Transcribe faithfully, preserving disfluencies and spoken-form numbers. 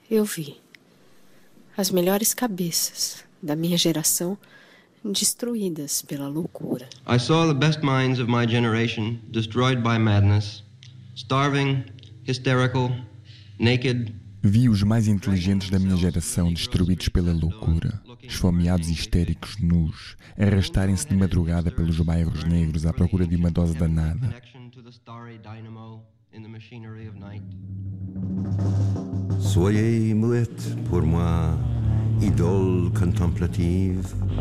Eu vi as melhores cabeças da minha geração destruídas pela loucura. I saw the best minds of my generation destroyed by madness, starving, hysterical, naked. Vi os mais inteligentes da minha geração destruídos pela loucura, esfomeados e histéricos nus, arrastarem-se de madrugada pelos bairros negros à procura de uma dose danada. Soyez muette pour moi, idole contemplative.